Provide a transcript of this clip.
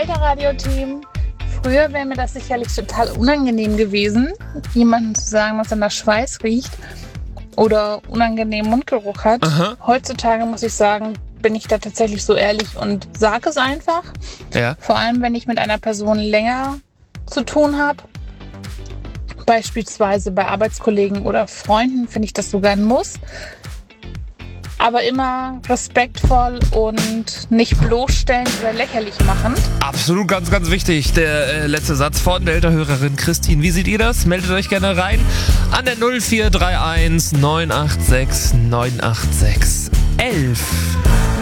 Delta-Radio-Team. Früher wäre mir das sicherlich total unangenehm gewesen, jemandem zu sagen, dass er nach Schweiß riecht oder unangenehmen Mundgeruch hat. Aha. Heutzutage muss ich sagen, bin ich da tatsächlich so ehrlich und sage es einfach. Ja. Vor allem, wenn ich mit einer Person länger zu tun habe. Beispielsweise bei Arbeitskollegen oder Freunden finde ich das sogar ein Muss. Aber immer respektvoll und nicht bloßstellend oder lächerlich machend. Absolut, ganz, ganz wichtig. Der letzte Satz von Delta-Hörerin Christine. Wie seht ihr das? Meldet euch gerne rein an der 0431 986 986 11.